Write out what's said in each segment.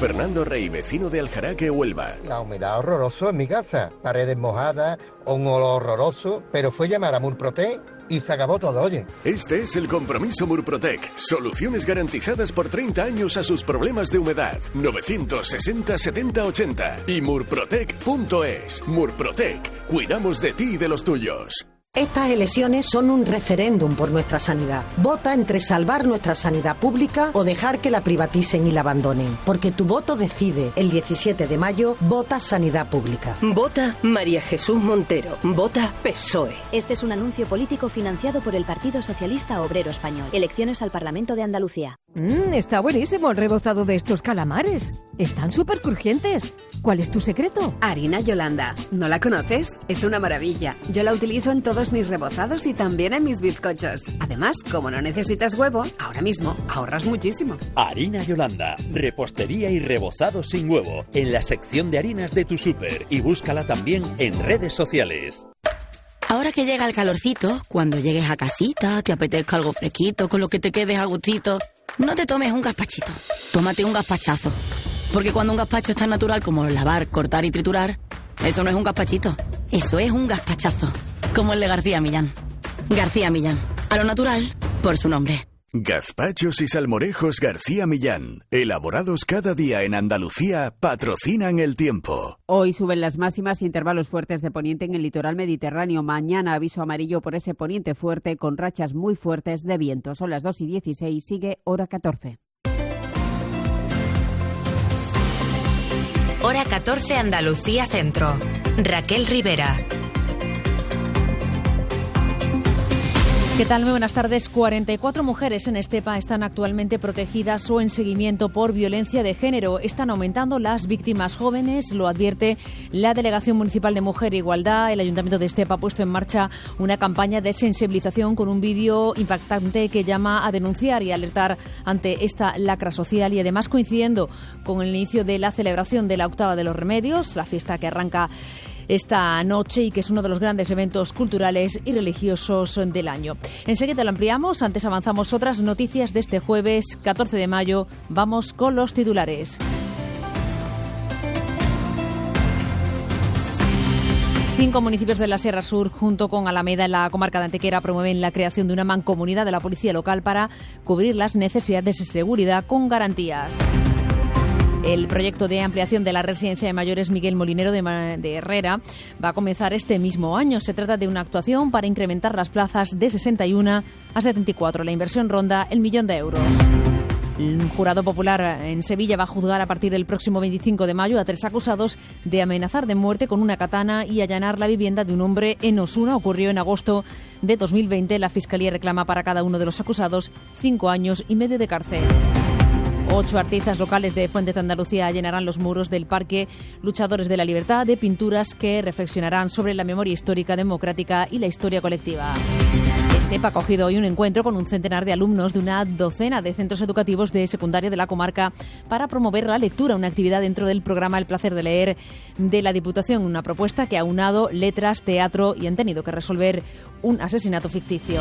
Fernando Rey, vecino de Aljaraque, Huelva. La humedad horroroso en mi casa, paredes mojadas, un olor horroroso, pero fue llamar a Murprotec y se acabó todo, oye. Este es el compromiso Murprotec. Soluciones garantizadas por 30 años a sus problemas de humedad. 960 70 80 y murprotec.es. Murprotec. Cuidamos de ti y de los tuyos. Estas elecciones son un referéndum por nuestra sanidad. Vota entre salvar nuestra sanidad pública o dejar que la privaticen y la abandonen. Porque tu voto decide. El 17 de mayo, vota Sanidad Pública. Vota María Jesús Montero. Vota PSOE. Este es un anuncio político financiado por el Partido Socialista Obrero Español. Elecciones al Parlamento de Andalucía. Está buenísimo el rebozado de estos calamares. Están súper crujientes. ¿Cuál es tu secreto? Harina Yolanda. ¿No la conoces? Es una maravilla. Yo la utilizo en todos mis rebozados y también en mis bizcochos. Además, como no necesitas huevo, ahora mismo ahorras muchísimo. Harina Yolanda. Repostería y rebozado sin huevo. En la sección de harinas de tu súper. Y búscala también en redes sociales. Ahora que llega el calorcito, cuando llegues a casita, te apetezca algo fresquito, con lo que te quedes a gustito, no te tomes un gazpachito, tómate un gazpachazo. Porque cuando un gazpacho es tan natural como lavar, cortar y triturar, eso no es un gazpachito, eso es un gazpachazo. Como el de García Millán. García Millán, a lo natural, por su nombre. Gazpachos y salmorejos García Millán, elaborados cada día en Andalucía, patrocinan el tiempo. Hoy suben las máximas, intervalos fuertes de poniente en el litoral mediterráneo. Mañana aviso amarillo por ese poniente fuerte con rachas muy fuertes de viento. Son las 2:16, sigue hora 14. Hora 14 Andalucía Centro. Raquel Rivera. ¿Qué tal? Muy buenas tardes. 44 mujeres en Estepa están actualmente protegidas o en seguimiento por violencia de género. Están aumentando las víctimas jóvenes, lo advierte la Delegación Municipal de Mujer e Igualdad. El Ayuntamiento de Estepa ha puesto en marcha una campaña de sensibilización con un vídeo impactante que llama a denunciar y alertar ante esta lacra social, y además coincidiendo con el inicio de la celebración de la Octava de los Remedios, la fiesta que arranca esta noche y que es uno de los grandes eventos culturales y religiosos del año. Enseguida lo ampliamos, antes avanzamos otras noticias de este jueves 14 de mayo. Vamos con los titulares. 5 municipios de la Sierra Sur, junto con Alameda en la comarca de Antequera, promueven la creación de una mancomunidad de la policía local para cubrir las necesidades de seguridad con garantías. El proyecto de ampliación de la residencia de mayores Miguel Molinero de Herrera va a comenzar este mismo año. Se trata de una actuación para incrementar las plazas de 61 a 74. La inversión ronda el 1 millón de euros. El jurado popular en Sevilla va a juzgar a partir del próximo 25 de mayo a 3 acusados de amenazar de muerte con una katana y allanar la vivienda de un hombre en Osuna. Ocurrió en agosto de 2020. La Fiscalía reclama para cada uno de los acusados 5 años y medio de cárcel. 8 artistas locales de Fuentes de Andalucía llenarán los muros del Parque Luchadores de la Libertad de pinturas que reflexionarán sobre la memoria histórica democrática y la historia colectiva. Estepa ha acogido hoy un encuentro con un centenar de alumnos de una docena de centros educativos de secundaria de la comarca para promover la lectura, una actividad dentro del programa El Placer de Leer de la Diputación, una propuesta que ha aunado letras, teatro y han tenido que resolver un asesinato ficticio.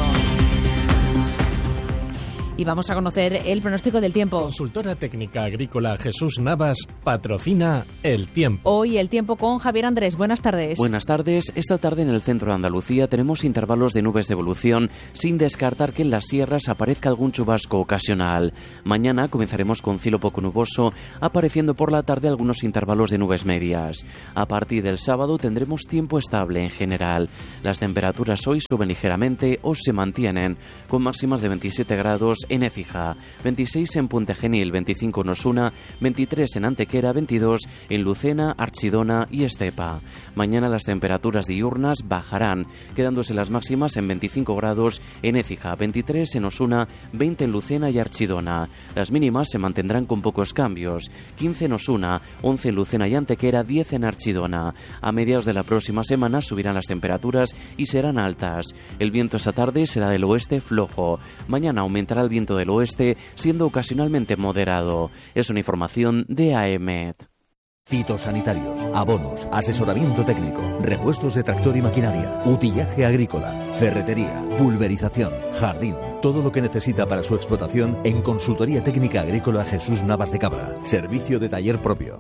Y vamos a conocer el pronóstico del tiempo. Consultora técnica agrícola Jesús Navas patrocina el tiempo. Hoy el tiempo con Javier Andrés. Buenas tardes. Buenas tardes. Esta tarde en el centro de Andalucía tenemos intervalos de nubes de evolución, sin descartar que en las sierras aparezca algún chubasco ocasional. Mañana comenzaremos con cielo poco nuboso, apareciendo por la tarde algunos intervalos de nubes medias. A partir del sábado tendremos tiempo estable en general. Las temperaturas hoy suben ligeramente o se mantienen, con máximas de 27 grados en Écija, 26 en Puente Genil, 25 en Osuna, 23 en Antequera, 22 en Lucena, Archidona y Estepa. Mañana las temperaturas diurnas bajarán, quedándose las máximas en 25 grados en Écija, 23 en Osuna, 20 en Lucena y Archidona. Las mínimas se mantendrán con pocos cambios, 15 en Osuna, 11 en Lucena y Antequera, 10 en Archidona. A mediados de la próxima semana subirán las temperaturas y serán altas. El viento esta tarde será del oeste flojo. Mañana aumentará el viento del oeste, siendo ocasionalmente moderado. Es una información de AEMET. Fitosanitarios, abonos, asesoramiento técnico, repuestos de tractor y maquinaria, utillaje agrícola, ferretería, pulverización, jardín, todo lo que necesita para su explotación en Consultoría Técnica Agrícola Jesús Navas de Cabra. Servicio de taller propio,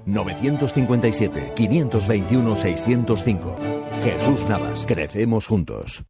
957-521-605. Jesús Navas, crecemos juntos.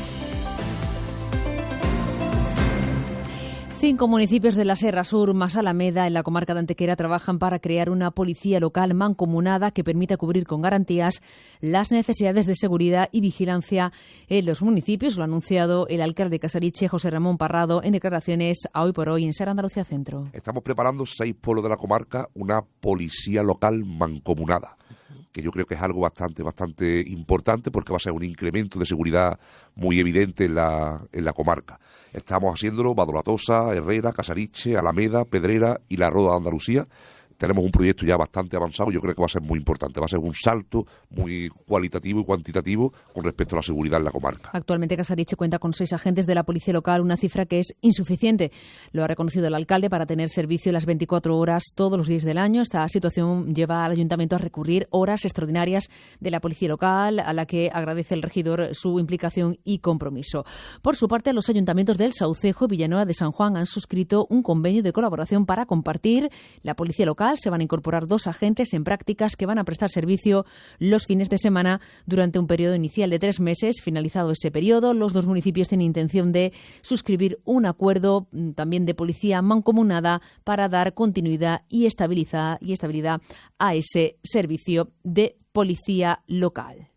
5 municipios de la Sierra Sur más Alameda, en la comarca de Antequera, trabajan para crear una policía local mancomunada que permita cubrir con garantías las necesidades de seguridad y vigilancia en los municipios. Lo ha anunciado el alcalde de Casariche, José Ramón Parrado, en declaraciones a Hoy por Hoy en Ser Andalucía Centro. Estamos preparando 6 pueblos de la comarca, una policía local mancomunada, que yo creo que es algo bastante importante, porque va a ser un incremento de seguridad muy evidente en la comarca. Estamos haciéndolo Badolatosa, Herrera, Casariche, Alameda, Pedrera y la Roda de Andalucía. Tenemos un proyecto ya bastante avanzado, yo creo que va a ser muy importante, va a ser un salto muy cualitativo y cuantitativo con respecto a la seguridad en la comarca. Actualmente Casariche cuenta con 6 agentes de la policía local, una cifra que es insuficiente. Lo ha reconocido el alcalde para tener servicio las 24 horas todos los días del año. Esta situación lleva al ayuntamiento a recurrir horas extraordinarias de la policía local, a la que agradece el regidor su implicación y compromiso. Por su parte, los ayuntamientos del Saucejo y Villanueva de San Juan han suscrito un convenio de colaboración para compartir la policía local. Se van a incorporar 2 agentes en prácticas que van a prestar servicio los fines de semana durante un periodo inicial de 3 meses. Finalizado ese periodo, los 2 municipios tienen intención de suscribir un acuerdo también de policía mancomunada para dar continuidad y estabilidad a ese servicio de policía local.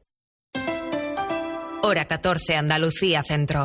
Hora 14, Andalucía Centro.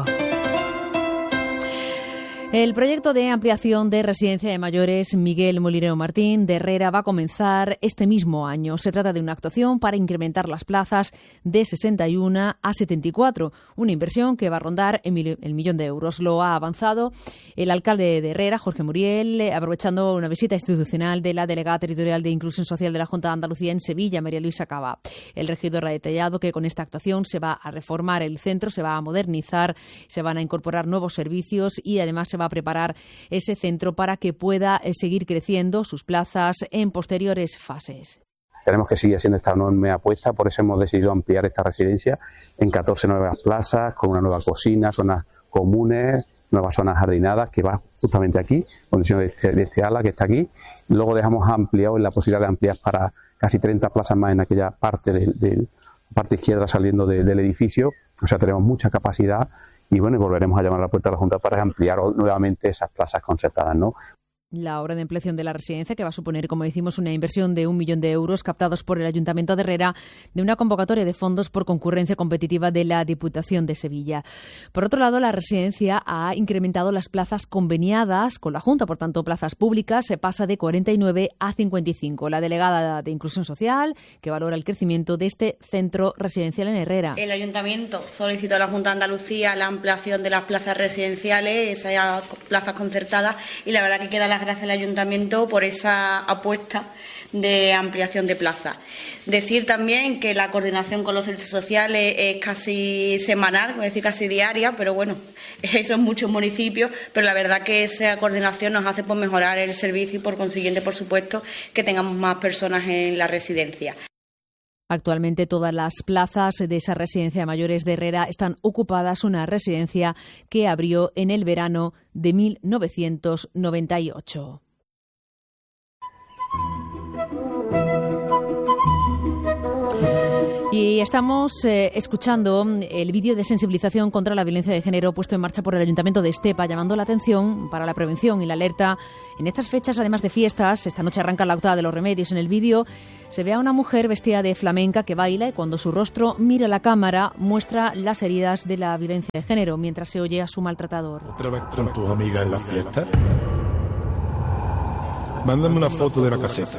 El proyecto de ampliación de residencia de mayores Miguel Molinero Martín de Herrera va a comenzar este mismo año. Se trata de una actuación para incrementar las plazas de 61 a 74, una inversión que va a rondar el 1.000.000 de euros. Lo ha avanzado el alcalde de Herrera, Jorge Muriel, aprovechando una visita institucional de la delegada territorial de Inclusión Social de la Junta de Andalucía en Sevilla, María Luisa Cava. El regidor ha detallado que con esta actuación se va a reformar el centro, se va a modernizar, se van a incorporar nuevos servicios y además se va a preparar ese centro para que pueda seguir creciendo sus plazas en posteriores fases. Tenemos que seguir haciendo esta enorme apuesta, por eso hemos decidido ampliar esta residencia en 14 nuevas plazas, con una nueva cocina, zonas comunes, nuevas zonas jardinadas, que va justamente aquí, condiciones de este ala que está aquí. Luego dejamos ampliado la posibilidad de ampliar para casi 30 plazas más en aquella parte de parte izquierda saliendo del edificio. O sea, tenemos mucha capacidad. Y bueno, volveremos a llamar a la puerta de la Junta para ampliar nuevamente esas plazas concertadas, ¿no? La obra de ampliación de la residencia, que va a suponer, como decimos, una inversión de 1.000.000 de euros captados por el Ayuntamiento de Herrera de una convocatoria de fondos por concurrencia competitiva de la Diputación de Sevilla. Por otro lado, la residencia ha incrementado las plazas conveniadas con la Junta, por tanto, plazas públicas, se pasa de 49 a 55. La delegada de Inclusión Social, que valora el crecimiento de este centro residencial en Herrera. El Ayuntamiento solicitó a la Junta de Andalucía la ampliación de las plazas residenciales, esas plazas concertadas, y la verdad que queda las gracias al Ayuntamiento por esa apuesta de ampliación de plazas. Decir también que la coordinación con los servicios sociales es casi semanal, es decir, casi diaria, pero bueno, eso en muchos municipios, pero la verdad que esa coordinación nos hace mejorar el servicio y por consiguiente, por supuesto, que tengamos más personas en la residencia. Actualmente todas las plazas de esa residencia de mayores de Herrera están ocupadas, una residencia que abrió en el verano de 1998. Y estamos escuchando el vídeo de sensibilización contra la violencia de género puesto en marcha por el Ayuntamiento de Estepa, llamando la atención para la prevención y la alerta. En estas fechas, además de fiestas, esta noche arranca la octava de los remedios. En el vídeo se ve a una mujer vestida de flamenca que baila y cuando su rostro mira la cámara muestra las heridas de la violencia de género mientras se oye a su maltratador. ¿Otra vez con tus amigas en la fiesta? Mándame una foto de la caseta.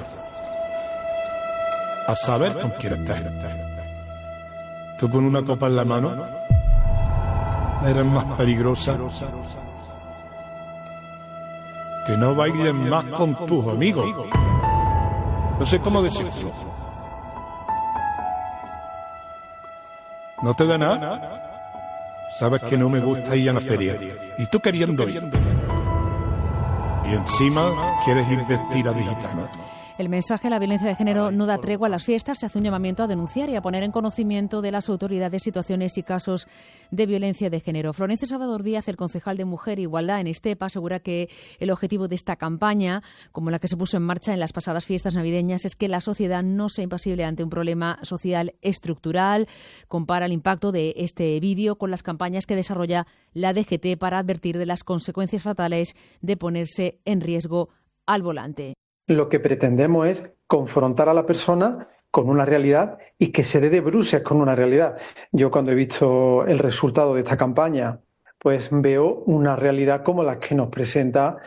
A saber con quién estás. Tú con una copa en la mano eres más peligrosa. Que no bailes más con tus amigos. No sé cómo decirlo. ¿No te da nada? Sabes que no me gusta ir a la feria. Y tú queriendo ir. Y encima quieres ir vestida de gitana. El mensaje La violencia de género no da tregua a las fiestas. Se hace un llamamiento a denunciar y a poner en conocimiento de las autoridades situaciones y casos de violencia de género. Florencio Salvador Díaz, el concejal de Mujer e Igualdad en Estepa, asegura que el objetivo de esta campaña, como la que se puso en marcha en las pasadas fiestas navideñas, es que la sociedad no sea impasible ante un problema social estructural. Compara el impacto de este vídeo con las campañas que desarrolla la DGT para advertir de las consecuencias fatales de ponerse en riesgo al volante. Lo que pretendemos es confrontar a la persona con una realidad y que se dé de bruces con una realidad. Yo cuando he visto el resultado de esta campaña, pues veo una realidad como la que nos presenta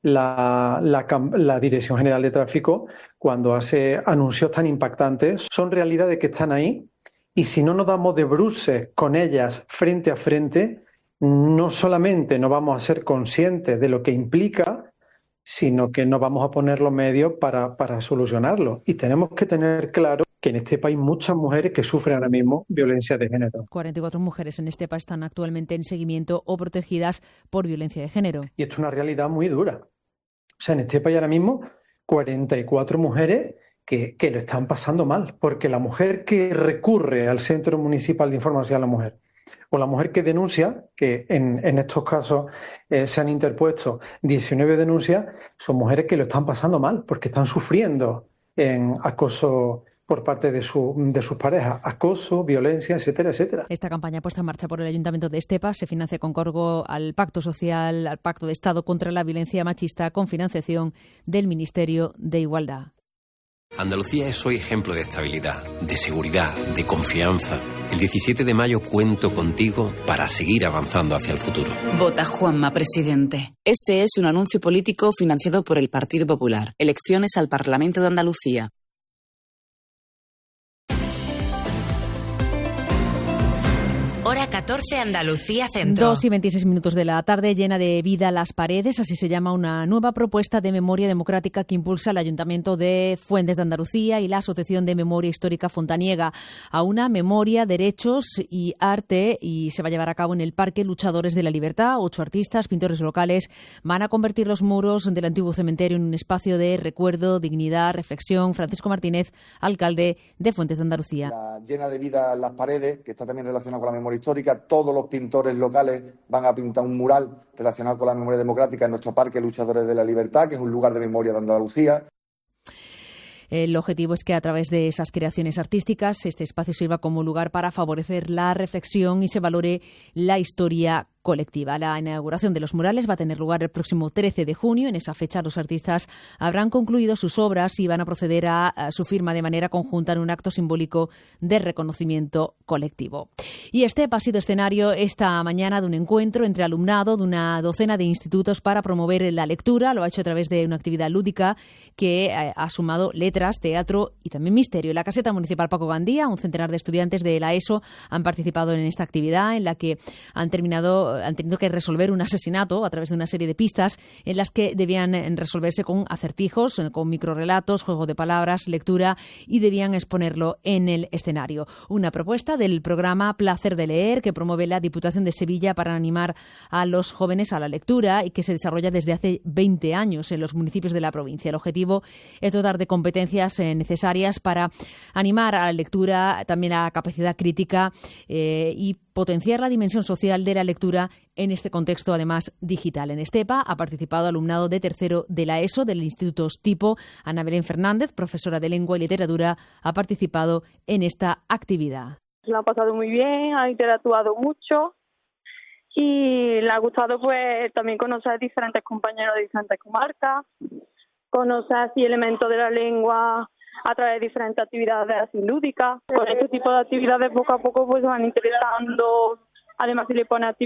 la Dirección General de Tráfico cuando hace anuncios tan impactantes. Son realidades que están ahí y si no nos damos de bruces con ellas frente a frente, no solamente no vamos a ser conscientes de lo que implica, sino que no vamos a poner los medios para solucionarlo. Y tenemos que tener claro que en Estepa hay muchas mujeres que sufren ahora mismo violencia de género. 44 mujeres en Estepa están actualmente en seguimiento o protegidas por violencia de género. Y esto es una realidad muy dura. O sea, en Estepa hay ahora mismo 44 mujeres que lo están pasando mal, porque la mujer que recurre al Centro Municipal de Información a la Mujer o la mujer que denuncia, que en estos casos se han interpuesto 19 denuncias, son mujeres que lo están pasando mal porque están sufriendo en acoso por parte de sus parejas, acoso, violencia, etcétera, etcétera. Esta campaña puesta en marcha por el Ayuntamiento de Estepa se financia con cargo al Pacto Social, al Pacto de Estado contra la Violencia Machista, con financiación del Ministerio de Igualdad. Andalucía es hoy ejemplo de estabilidad, de seguridad, de confianza. El 17 de mayo cuento contigo para seguir avanzando hacia el futuro. Vota Juanma, presidente. Este es un anuncio político financiado por el Partido Popular. Elecciones al Parlamento de Andalucía. Hora 14, Andalucía Centro. 2:26 de la tarde, llena de vida las paredes, así se llama una nueva propuesta de memoria democrática que impulsa el Ayuntamiento de Fuentes de Andalucía y la Asociación de Memoria Histórica Fontaniega a una memoria, derechos y arte, y se va a llevar a cabo en el Parque Luchadores de la Libertad. 8 artistas, pintores locales, van a convertir los muros del antiguo cementerio en un espacio de recuerdo, dignidad, reflexión. Francisco Martínez, alcalde de Fuentes de Andalucía. Llena de vida las paredes, que está también relacionada con la memoria histórica. Todos los pintores locales van a pintar un mural relacionado con la memoria democrática en nuestro Parque Luchadores de la Libertad, que es un lugar de memoria de Andalucía. El objetivo es que a través de esas creaciones artísticas este espacio sirva como lugar para favorecer la reflexión y se valore la historia colectiva. La inauguración de los murales va a tener lugar el próximo 13 de junio. En esa fecha los artistas habrán concluido sus obras y van a proceder a su firma de manera conjunta en un acto simbólico de reconocimiento colectivo. Y Estepa ha sido escenario esta mañana de un encuentro entre alumnado de una docena de institutos para promover la lectura. Lo ha hecho a través de una actividad lúdica que ha sumado letras, teatro y también misterio. En la caseta municipal Paco Gandía, un centenar de estudiantes de la ESO han participado en esta actividad en la que han tenido que resolver un asesinato a través de una serie de pistas en las que debían resolverse con acertijos, con microrelatos, juego de palabras, lectura, y debían exponerlo en el escenario. Una propuesta del programa Placer de Leer que promueve la Diputación de Sevilla para animar a los jóvenes a la lectura y que se desarrolla desde hace 20 años en los municipios de la provincia. El objetivo es dotar de competencias necesarias para animar a la lectura, también a la capacidad crítica y potenciar la dimensión social de la lectura en este contexto, además, digital. En Estepa ha participado alumnado de tercero de la ESO del Instituto Stipo. Ana Belén Fernández, profesora de Lengua y Literatura, ha participado en esta actividad. Se lo ha pasado muy bien, ha interactuado mucho y le ha gustado pues también conocer diferentes compañeros de diferentes comarcas, conocer así elementos de la lengua a través de diferentes actividades así lúdicas. Con este tipo de actividades poco a poco pues van interesando, además si le pone